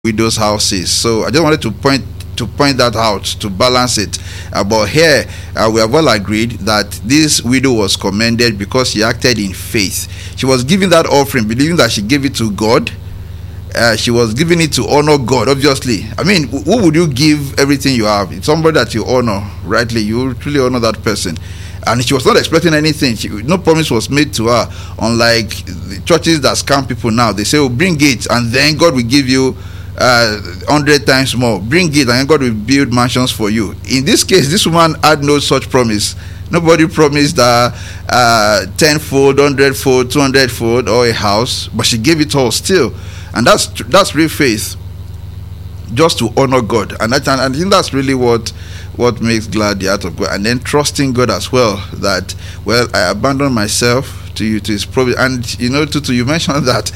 widows' houses. So I just wanted to point that out to balance it. But here we have all agreed that this widow was commended because she acted in faith. She was giving that offering, believing that she gave it to God. She was giving it to honor God, obviously. I mean, who would you give everything you have? It's somebody that you honor rightly. You truly honor that person. And she was not expecting anything. No promise was made to her. Unlike the churches that scam people now, they say, "Oh, bring it, and then God will give you 100 times more. Bring it, and then God will build mansions for you." In this case, this woman had no such promise. Nobody promised her 10-fold, 100-fold, 200-fold, or a house, but she gave it all still. And that's real faith, just to honor God. And I think that's really what makes glad the heart of God. And then trusting God as well, that, well, I abandon myself to you, to his providence. And Tutu, you mentioned that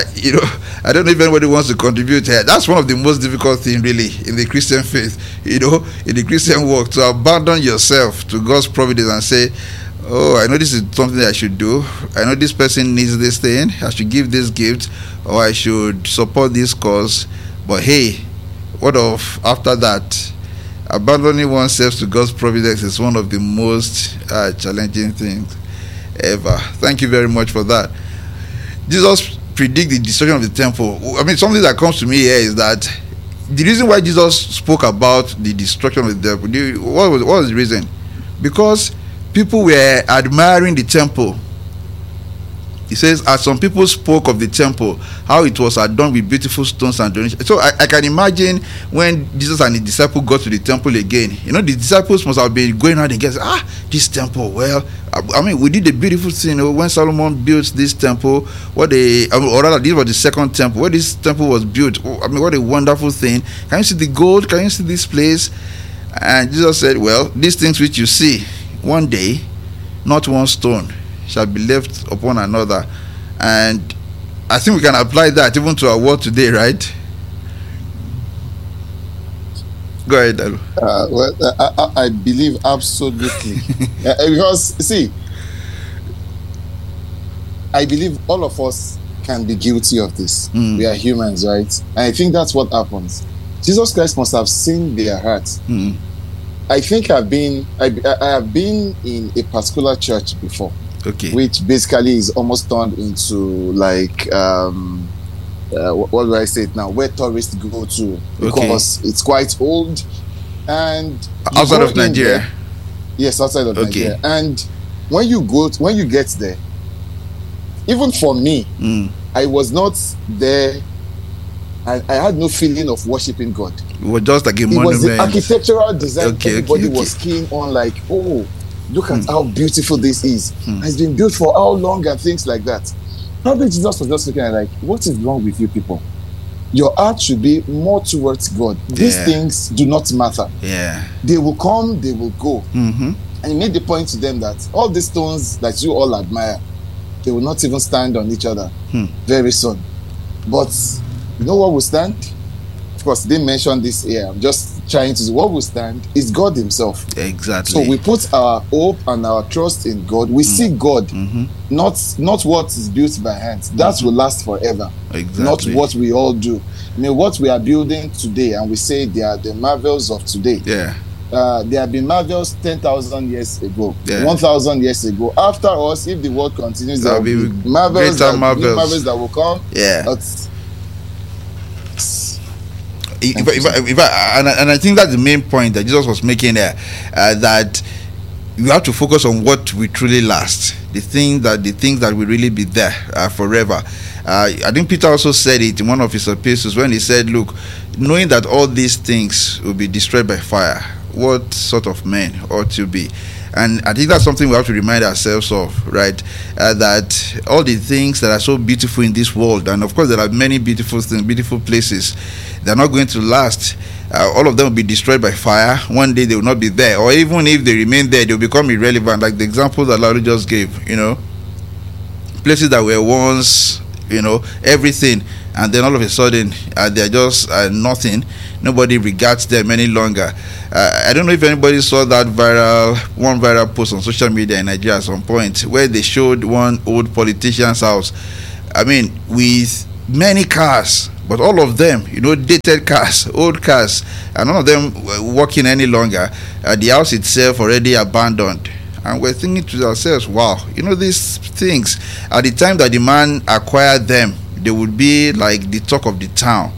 I don't know if anybody wants to contribute here. That's one of the most difficult things really in the Christian faith, in the Christian walk, to abandon yourself to God's providence and say, "Oh, I know this is something I should do. I know this person needs this thing. I should give this gift, or I should support this cause. But hey, what of after that?" Abandoning oneself to God's providence is one of the most challenging things ever. Thank you very much for that. Jesus predict the destruction of the temple. I mean, something that comes to me here is that the reason why Jesus spoke about the destruction of the temple, what was the reason? Because people were admiring the temple. He says, as some people spoke of the temple, how it was adorned with beautiful stones and donations. So I can imagine when Jesus and his disciples got to the temple again, the disciples must have been going out and guessing, this temple, well, I mean, we did a beautiful thing when Solomon built this temple, or rather, this was the second temple, where this temple was built. I mean, what a wonderful thing. Can you see the gold? Can you see this place? And Jesus said, well, these things which you see, one day, not one stone shall be left upon another. And I think we can apply that even to our world today, right? Go ahead, Dalu. I believe absolutely. Because, see, I believe all of us can be guilty of this. We are humans, right? And I think that's what happens. Jesus Christ must have seen their hearts. I think I have been in a particular church before. Okay. Which basically is almost turned into like what do I say it now? Where tourists go to, because it's quite old and outside of Nigeria. Yes, outside of Nigeria. And when you get there, even for me, I was not there. I had no feeling of worshiping God. It was just like a monument. It was the architectural design. Everybody was keen on, like, oh, look at how beautiful this is. It's been built for how long and things like that. Probably Jesus was just looking at like, what is wrong with you people? Your heart should be more towards God. These things do not matter. Yeah. They will come, they will go. And he made the point to them that all these stones that you all admire, they will not even stand on each other very soon. But you know what will stand? Of course, they mentioned this here. I'm just trying to see what will stand is God himself. Exactly. So we put our hope and our trust in God. We see God, not what is built by hands. That will last forever. Exactly. Not what we all do. I mean, what we are building today, and we say they are the marvels of today. Yeah. They have been marvels 10,000 years ago, 1,000 years ago. After us, if the world continues, there will be marvels that will come. Yeah. And I think that's the main point that Jesus was making there, that you have to focus on what will truly last, the things that will really be there forever. I think Peter also said it in one of his epistles when he said, look, knowing that all these things will be destroyed by fire, what sort of men ought to be? And I think that's something we have to remind ourselves of, right? That all the things that are so beautiful in this world, and of course there are many beautiful things, beautiful places, they're not going to last. All of them will be destroyed by fire. One day they will not be there, or even if they remain there, they'll become irrelevant. Like the example that Lauri just gave, places that were once, everything, and then all of a sudden they're just nothing. Nobody regards them any longer. I don't know if anybody saw that one viral post on social media in Nigeria at some point, where they showed one old politician's house. I mean, with many cars, but all of them, dated cars, old cars, and none of them were working any longer. The house itself already abandoned. And we're thinking to ourselves, wow, these things, at the time that the man acquired them, they would be like the talk of the town.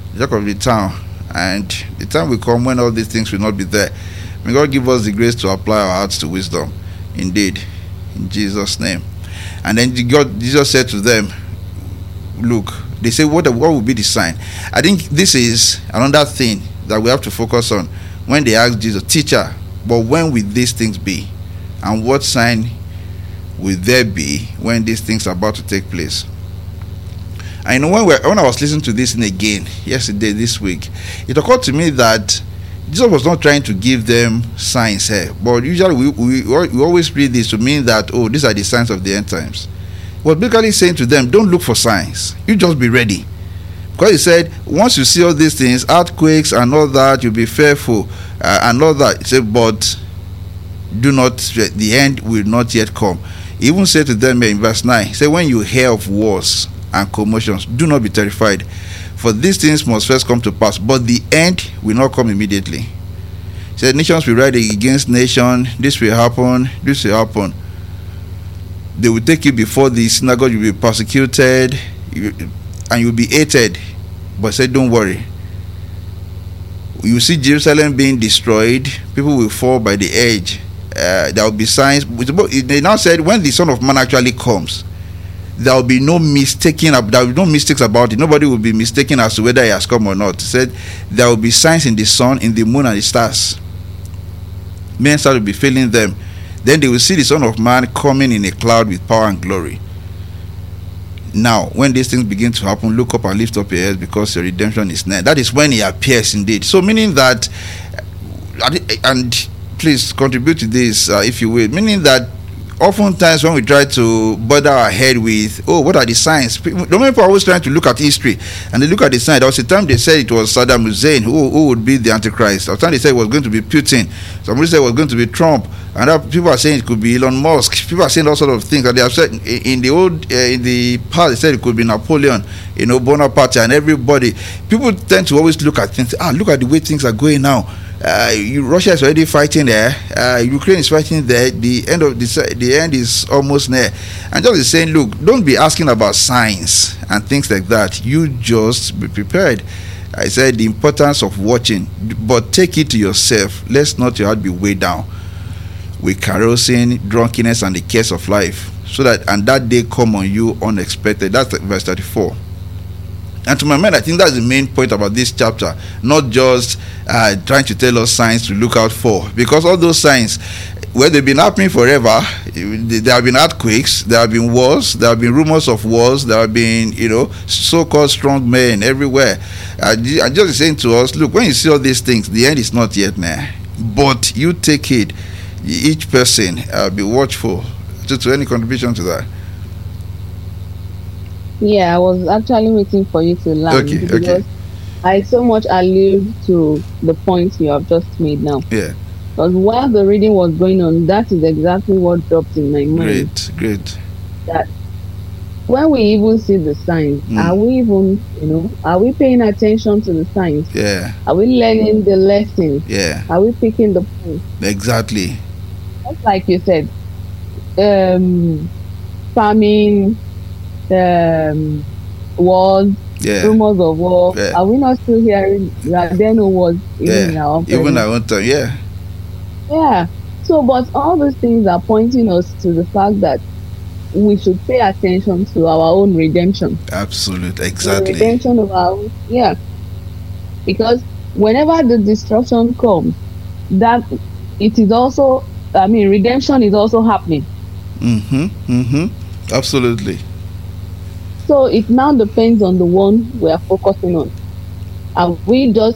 And the time will come when all these things will not be there. May God give us the grace to apply our hearts to wisdom. Indeed, in Jesus' name. And then Jesus said to them, look, they say, what will be the sign? I think this is another thing that we have to focus on when they ask Jesus, teacher, but when will these things be? And what sign will there be when these things are about to take place? I know when I was listening to this thing again yesterday, this week, it occurred to me that Jesus was not trying to give them signs here, but usually we always read this to mean that, oh, these are the signs of the end times. He was basically saying to them, don't look for signs, you just be ready. Because he said, once you see all these things, earthquakes and all that, you'll be fearful and all that. He said, but the end will not yet come. He even said to them in verse 9, he said, when you hear of wars and commotions, do not be terrified, for these things must first come to pass, but the end will not come immediately. He said, nations will rise against nation, this will happen. They will take you before the synagogue, you will be persecuted, and you will be hated. But he said, don't worry. You see Jerusalem being destroyed, people will fall by the edge. There will be signs. They now said, when the Son of Man actually comes, there will be no mistakes about it. Nobody will be mistaken as to whether he has come or not. He said there will be signs in the sun, in the moon, and the stars. Men start to be feeling them. Then they will see the Son of Man coming in a cloud with power and glory. Now, when these things begin to happen, look up and lift up your head, because your redemption is near. That is when he appears indeed. So meaning that, and please contribute to this if you will, meaning that oftentimes when we try to bother our head with, oh, what are the signs? People are always trying to look at history, and they look at the signs. There was a time they said it was Saddam Hussein who would be the Antichrist. There was a time they said it was going to be Putin. Somebody said it was going to be Trump. And people are saying it could be Elon Musk. People are saying all sorts of things. And they have said in the past, they said it could be Napoleon, Bonaparte, and everybody. People tend to always look at things. Look at the way things are going now. Russia is already fighting there. Ukraine is fighting there. The end is almost near. And just saying, look, don't be asking about signs and things like that. You just be prepared. I said the importance of watching, but take it to yourself. Let's not your heart be weighed down with carousing, drunkenness, and the cares of life, so that day come on you unexpected. That's verse 34. And to my mind, I think that's the main point about this chapter, not just trying to tell us signs to look out for, because all those signs, well, they've been happening forever. There have been earthquakes, there have been wars, there have been rumors of wars, there have been, so-called strong men everywhere. I'm just saying to us, look, when you see all these things, the end is not yet near. But you take it, each person, be watchful. To any contribution to that? Yeah, I was actually waiting for you to land, because I so much allude to the points you have just made now. Yeah. Because while the reading was going on, that is exactly what dropped in my mind. Great. That when we even see the signs, are we even, are we paying attention to the signs? Yeah. Are we learning the lessons? Yeah. Are we picking the points? Exactly. Just like you said, famine, wars, rumors of war. Yeah. Are we not still hearing that there no wars even in our own time? Even our own time, yeah. Yeah. So, but all these things are pointing us to the fact that we should pay attention to our own redemption. Absolutely, exactly. The redemption of our own, because whenever the destruction comes, that it is also, redemption is also happening. Absolutely. So it now depends on the one we are focusing on. Are we just,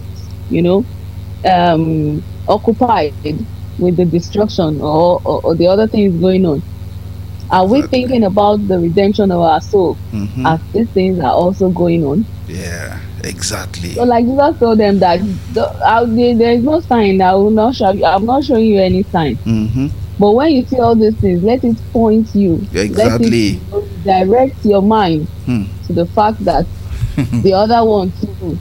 occupied with the destruction or the other things going on? Are we thinking about the redemption of our soul as these things are also going on? Yeah, exactly. So like Jesus told them that there is no sign. I'm not showing you any sign. But when you see all these things, let it point you. Exactly. Let it direct your mind to the fact that the other one too,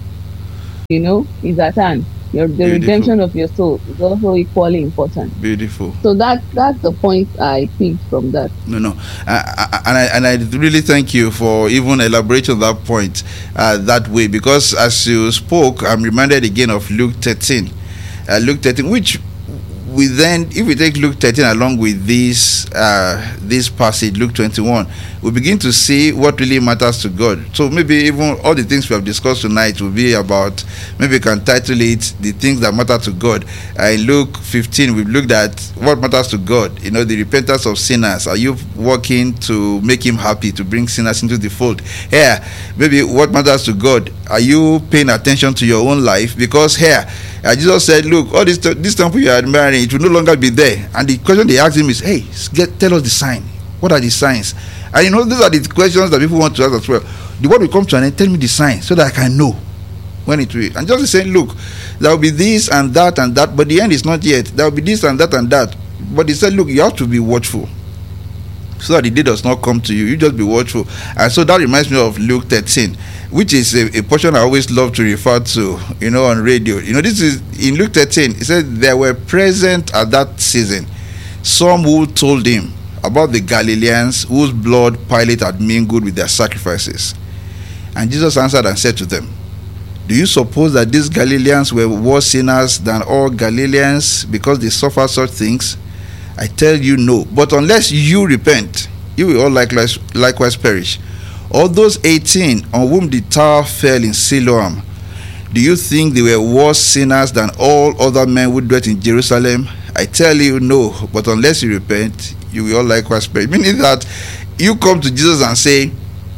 is at hand. The Beautiful. redemption of your soul is also equally important. Beautiful. So that's the point I picked from that. No. And I really thank you for even elaborating on that point that way, because as you spoke, I'm reminded again of Luke 13. Luke 13, which we then, if we take Luke 13 along with this passage, Luke 21, we begin to see what really matters to God. So maybe even all the things we have discussed tonight will be about, maybe we can title it the things that matter to God. In Luke 15, we've looked at what matters to God, the repentance of sinners. Are you working to make him happy, to bring sinners into the fold? Here, maybe what matters to God, are you paying attention to your own life? Because here, Jesus said, look, all this temple you are admiring, it will no longer be there. And the question they asked him is, hey, tell us the sign. What are the signs? And these are the questions that people want to ask as well. The word will come to an end, tell me the sign so that I can know when it will. And Jesus is saying, look, there will be this and that, but the end is not yet. There will be this and that and that. But he said, look, you have to be watchful so that the day does not come to you. You just be watchful. And so that reminds me of Luke 13, which is a portion I always love to refer to, on radio. This is in Luke 13. It said there were present at that season some who told him about the Galileans whose blood Pilate had mingled with their sacrifices. And Jesus answered and said to them, do you suppose that these Galileans were worse sinners than all Galileans because they suffered such things? I tell you, no. But unless you repent, you will all likewise perish. All those 18 on whom the tower fell in Siloam, do you think they were worse sinners than all other men who dwelt in Jerusalem? I tell you, no. But unless you repent, you will all likewise perish. Meaning that you come to Jesus and say,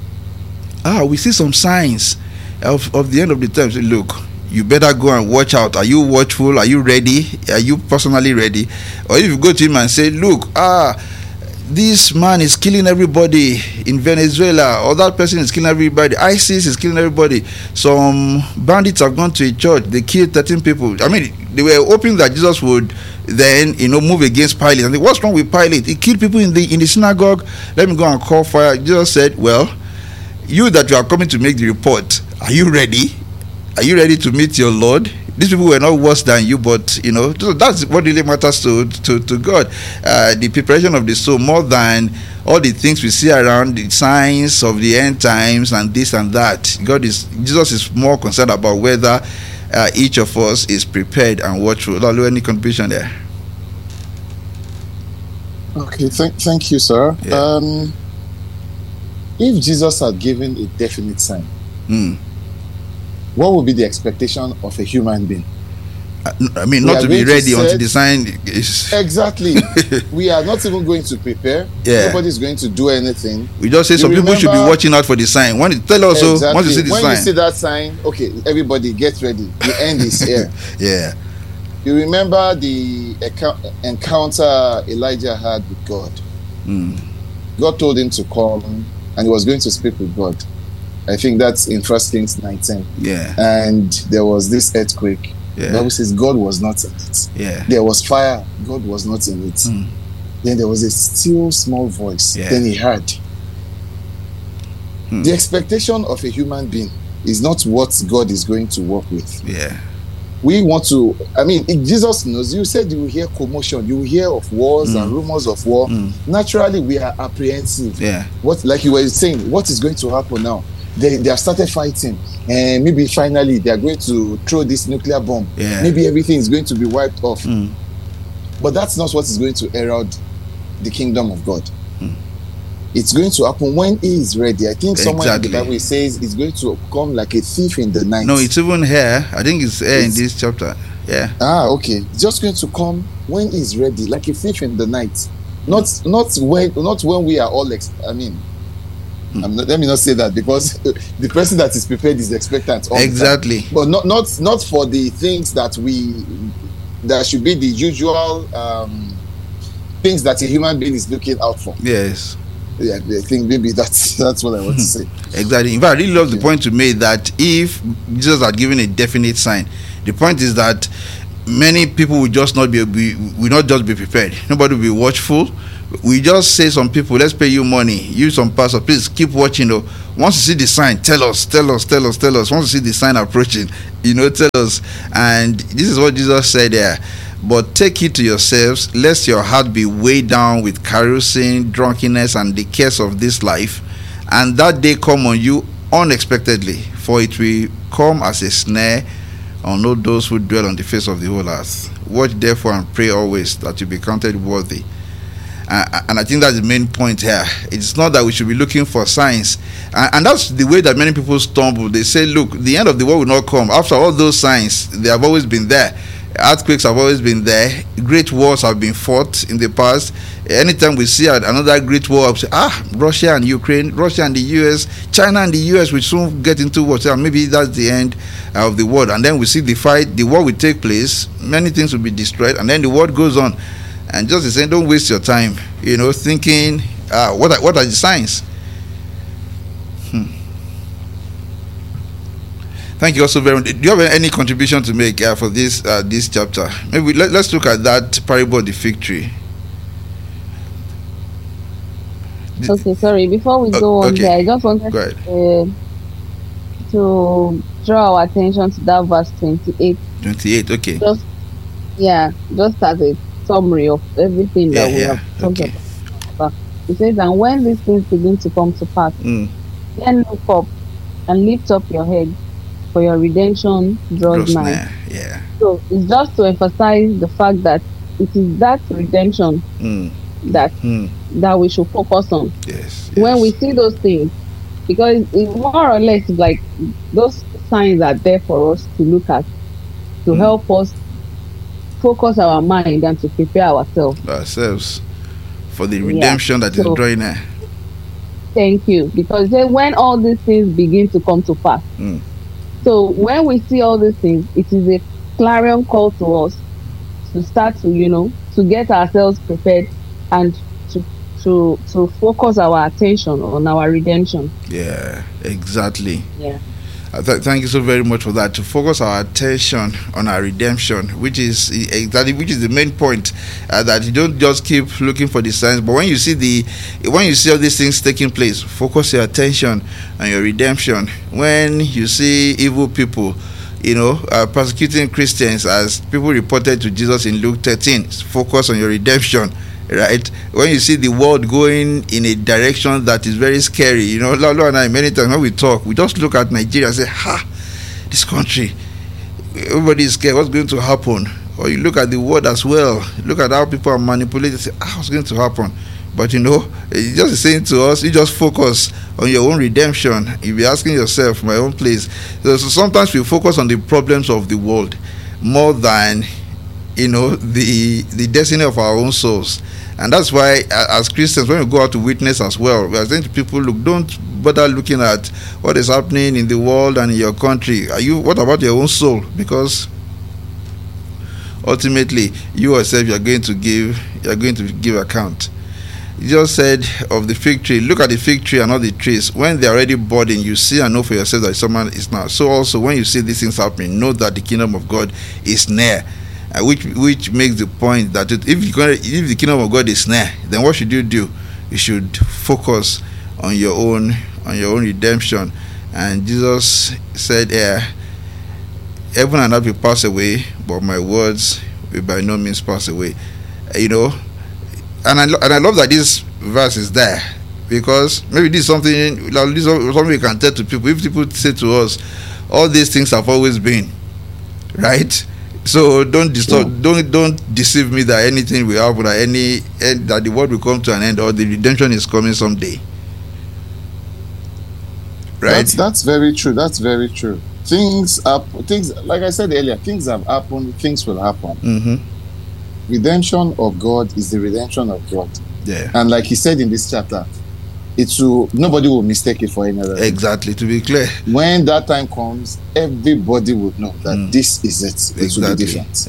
we see some signs of the end of the time. Say, look, you better go and watch out. Are you watchful? Are you ready? Are you personally ready? Or if you go to him and say, look, this man is killing everybody in Venezuela, or that person is killing everybody, ISIS is killing everybody, some bandits have gone to a church, they killed 13 people. I mean, they were hoping that Jesus would then move against Pilate. And they, what's wrong with Pilate? He killed people in the synagogue. Let me go and call fire. Jesus said, well, you that you are coming to make the report, are you ready? Are you ready to meet your Lord? These people were not worse than you, but so that's what really matters to God. The preparation of the soul, more than all the things we see around, the signs of the end times and this and that. Jesus is more concerned about whether each of us is prepared and watchful. Lalo, any contribution there? Okay, thank you, sir. Yeah. If Jesus had given a definite sign, what would be the expectation of a human being? I mean, not to be ready until the sign is... Exactly. We are not even going to prepare. Yeah. Nobody's going to do anything. We just say some people should be watching out for the sign. Tell us, exactly. Once you see the sign. When you see that sign, okay, everybody get ready. The end is here. Yeah. You remember the encounter Elijah had with God. God told him to come, and he was going to speak with God. I think that's in 1 Kings 19. Yeah. And there was this earthquake. Yeah. The Bible says God was not in it. Yeah. There was fire. God was not in it. Then there was a still small voice. Yeah. Then he heard. The expectation of a human being is not what God is going to work with. Yeah. We want to, Jesus knows, you said you will hear commotion, you will hear of wars and rumors of war. Naturally, we are apprehensive. Yeah. What, like you were saying, what is going to happen now? They have started fighting, and maybe finally they are going to throw this nuclear bomb. Yeah. Maybe everything is going to be wiped off. But that's not what is going to herald the kingdom of God. It's going to happen when he is ready. I think somewhere in the Bible says it's going to come like a thief in the night. No, it's even here. I think it's here in this chapter. Yeah. Okay. It's just going to come when he's ready, like a thief in the night. Not when we are all. Let me not say that, because the person that is prepared is expectant. Exactly. But not for the things that should be the usual things that a human being is looking out for. Yes. Yeah, I think maybe that's what I want to say. Exactly. In fact, I really love the point you made that if Jesus had given a definite sign, the point is that many people will just not be prepared. Nobody will be watchful. We just say some people, let's pay you money, use some pastor, please keep watching. Once you see the sign, tell us. Once you see the sign approaching, tell us. And this is what Jesus said there. But take it to yourselves, lest your heart be weighed down with carousing, drunkenness, and the cares of this life, and that day come on you unexpectedly, for it will come as a snare on all those who dwell on the face of the whole earth. Watch therefore and pray always that you be counted worthy. And I think that's the main point here. It's not that we should be looking for signs, and that's the way that many people stumble. They say, look, the end of the world will not come. After all those signs, they have always been there. Earthquakes have always been there. Great wars have been fought in the past. Anytime we see another great war, we say, Russia and Ukraine, Russia and the US, China and the US will soon get into war. Maybe that's the end of the world. And then we see the fight, the war will take place, many things will be destroyed, and then the world goes on. And just the same, don't waste your time, thinking, what are the signs? Thank you also very much. Do you have any contribution to make for this chapter? Maybe let's look at that parable of the fig tree. Okay, sorry. Before we go on there, I just wanted to draw our attention to that verse 28. 28, okay. Just as a summary of everything that we have talked about. It says, and when these things begin to come to pass, then look up and lift up your head, for your redemption draws nigh. Yeah. So it's just to emphasize the fact that it is that redemption that we should focus on. Yes. When we see those things, because it's more or less like those signs are there for us to look at, to help us focus our mind and to prepare ourselves for the redemption that is drawing near. Thank you. Because then when all these things begin to come to pass, so when we see all these things, it is a clarion call to us to start to to get ourselves prepared and to focus our attention on our redemption. Yeah, exactly. Yeah. Thank you so very much for that. To focus our attention on our redemption, which is the main point, that you don't just keep looking for the signs, but when you see all these things taking place, focus your attention on your redemption. When you see evil people, persecuting Christians, as people reported to Jesus in Luke 13, focus on your redemption. Right? When you see the world going in a direction that is very scary, Lalo and I, many times when we talk, we just look at Nigeria and say, this country, everybody is scared, what's going to happen? Or you look at the world as well, look at how people are manipulated, say, what's going to happen? But it's just saying to us, you just focus on your own redemption. You'll be asking yourself, my own place. So sometimes we focus on the problems of the world more than the destiny of our own souls. And that's why, as Christians, when we go out to witness as well, we are saying to people, look, don't bother looking at what is happening in the world and in your country. What about your own soul? Because ultimately, you yourself, you're going to give account. You just said of the fig tree, look at the fig tree and all the trees. When they're already budding, you see and know for yourself that someone is now. So also, when you see these things happening, know that the kingdom of God is near. Which makes the point that if the kingdom of God is near, then what should you do? You should focus on your own redemption. And Jesus said, heaven and earth will pass away, but my words will by no means pass away. And I love that this verse is there, because maybe this is something we can tell to people. If people say to us, all these things have always been, right? So don't deceive me that anything will happen, that the world will come to an end, or the redemption is coming someday. Right? That's very true. That's very true. Things like I said earlier, things have happened. Things will happen. Redemption of God is the redemption of God. Yeah. And like he said in this chapter, nobody will mistake it for any other. Exactly. To be clear, when that time comes, everybody would know that this is it. It will be different.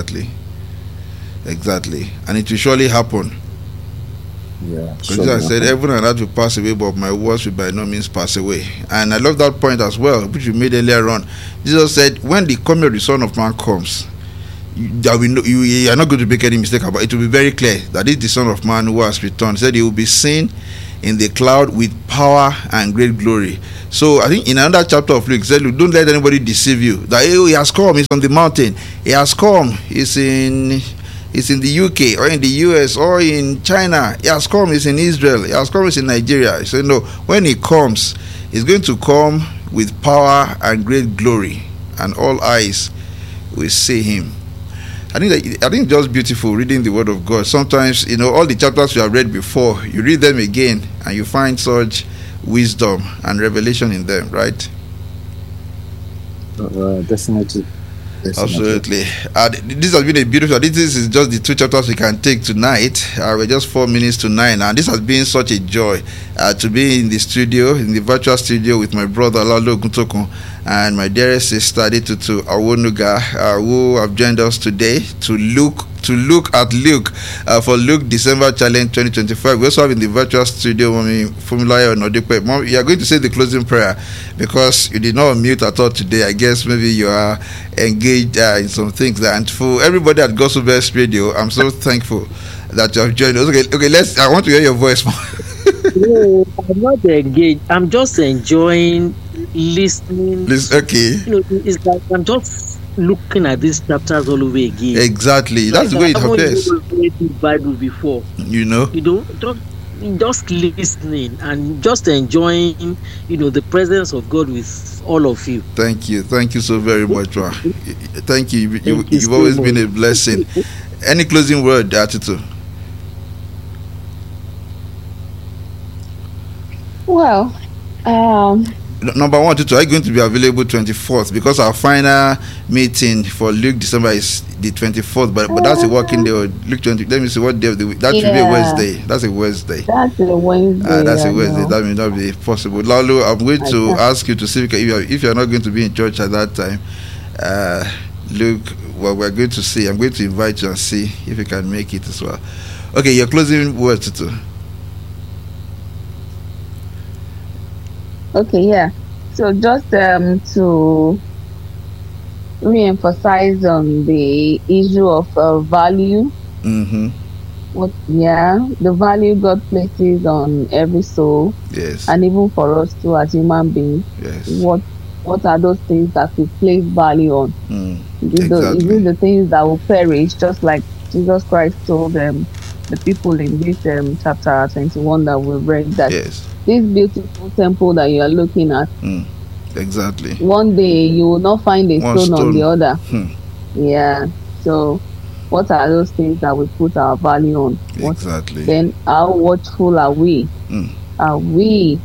Exactly. And it will surely happen. Yeah. Because I said, heaven and earth will pass away, but my words will by no means pass away. And I love that point as well, which we made earlier on. Jesus said, when the coming of the Son of Man comes, there will no, you are not going to make any mistake about it. It will be very clear that this is the Son of Man who has returned. He said he will be seen in the cloud with power and great glory. So I think in another chapter of Luke, he said, don't let anybody deceive you. That he has come, he's on the mountain. He has come, he's in the UK or in the US or in China. He has come, he's in Israel. He has come, he's in Nigeria. He said, no, when he comes, he's going to come with power and great glory, and all eyes will see him. I think it's just beautiful reading the Word of God. Sometimes, all the chapters you have read before, you read them again and you find such wisdom and revelation in them, right? Definitely. Absolutely. This has been a beautiful. This is just the 2 chapters we can take tonight. We're just 4 minutes to 9, and this has been such a joy to be in the studio, in the virtual studio, with my brother Lalo Guntokun and my dearest sister Aditutu Awonuga, who have joined us today to look at Luke for Luke December Challenge 2025. We also have in the virtual studio Mommy Fumilaya Onodipe. Mom, you are going to say the closing prayer because you did not unmute at all today. I guess maybe you are engaged in some things. And for everybody at Gospel Best Radio, I'm so thankful that you have joined us. Okay. I want to hear your voice more. No, I'm not engaged. I'm just enjoying listening. Okay. It's like I'm just looking at these chapters all over again. Exactly. That's the way it happens. I've read the Bible before. Just listening and just enjoying, the presence of God with all of you. Thank you so very much, Ma. Thank you. You've always been a blessing. Any closing word, Atitu? Well, number one, Tutu, are you going to be available 24th? Because our final meeting for Luke December is the 24th, but that's a working day. Or Luke 20. Let me see what day of the week. That should be a Wednesday. That's a Wednesday. That's a Wednesday. That may not be possible. Lalo, I'm going to ask you to see if you're not going to be in church at that time. Luke, we're going to see. I'm going to invite you and see if you can make it as well. Okay, your closing word, Tutu. Okay, yeah. So just to re-emphasize on the issue of value. Mm-hmm. The value God places on every soul. Yes. And even for us too as human beings. Yes. What are those things that we place value on? Exactly. Is it the things that will perish, just like Jesus Christ told the people in this chapter 21 that we read, that this beautiful temple that you are looking at, exactly, one day you will not find a stone on the other. Yeah. So what are those things that we put our value on? Exactly. Then how watchful are we? Are we,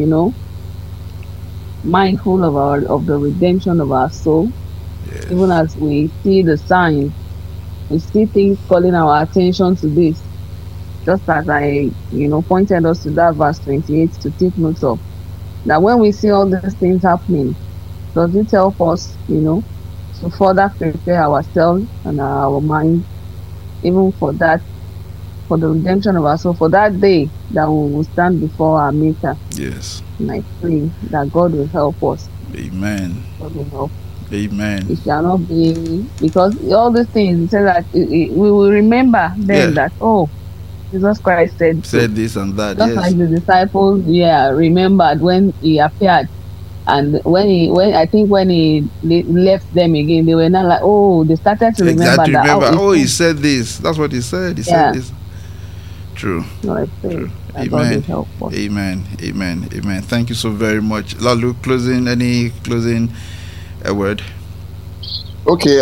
mindful of the redemption of our soul? Yes. Even as we see the signs, we see things calling our attention to this. Just as I, pointed us to that verse 28 to take note of. That when we see all these things happening, does it help us, to further prepare ourselves and our minds, even for that, for the redemption of our soul, for that day that we will stand before our Maker. Yes. And I pray that God will help us. Amen. God will help. Amen. It shall not be, because all these things, it says that we will remember then that, Jesus Christ said this and that. Just like the disciples, remembered when he appeared, and when he left them again, they were not like, they started to remember that. He said this. That's what he said. He said this. True. No, I pray. True. Amen. Amen. Thank you so very much. Lalu, any closing word? Okay.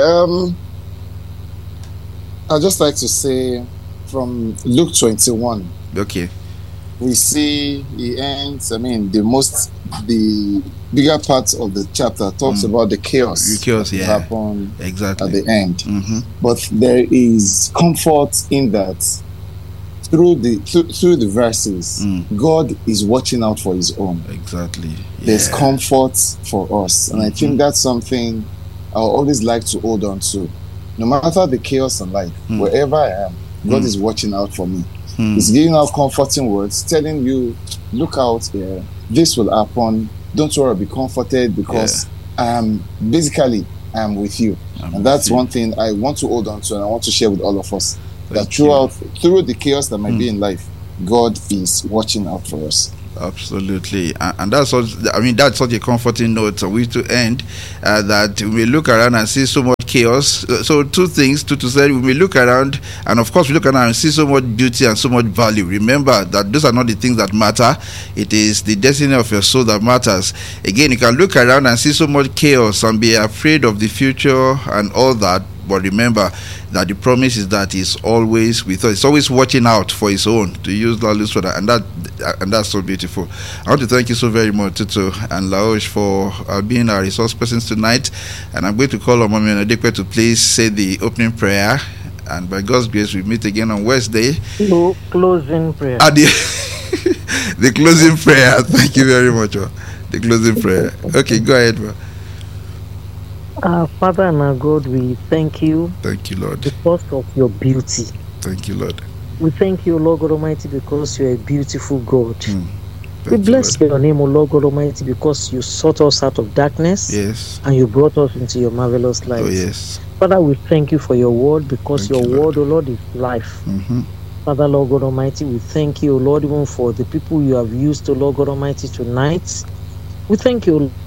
I'd just like to say, from Luke 21, we see he ends. The bigger part of the chapter talks about the chaos that happen at the end. But there is comfort in that. Through the verses, God is watching out for His own. Exactly. There's comfort for us, and I think that's something I always like to hold on to. No matter the chaos in life, wherever I am, God is watching out for me. He's giving out comforting words, telling you, look out here, this will happen, don't worry, be comforted, because basically I am with you. I'm And that's with you. one thing I want to hold on to, and I want to share with all of us. That Thank through the chaos that might be in life, God is watching out for us. Absolutely, and that's that's such a comforting note on which to end. That we may look around and see so much chaos. So two things to say: we may look around, and of course we look around and see so much beauty and so much value. Remember that those are not the things that matter. It is the destiny of your soul that matters. Again, you can look around and see so much chaos and be afraid of the future and all that. But remember that the promise is that He's always with us. He's always watching out for His own, to use Lalu's for that, and that's so beautiful. I want to thank you so very much, Tutu and Laosh, for being our resource persons tonight. And I'm going to call on Mommy Onodekwe to please say the opening prayer. And by God's grace, we meet again on Wednesday. Closing prayer. The closing prayer. Thank you very much. The closing prayer. Okay, go ahead, bro. Our Father and our God, we thank you. Thank you, Lord. Because of your beauty. Thank you, Lord. We thank you, Lord God Almighty, because you're a beautiful God. We Thank bless you, your name, O Lord God Almighty, because you sought us out of darkness. Yes. And you brought us into your marvelous light. Oh, yes. Father, we thank you for your word, because Thank your you, Lord. word, O Lord, is life. Mm-hmm. Father, Lord God Almighty, we thank you, O Lord, even for the people you have used, O Lord God Almighty, tonight. We thank you,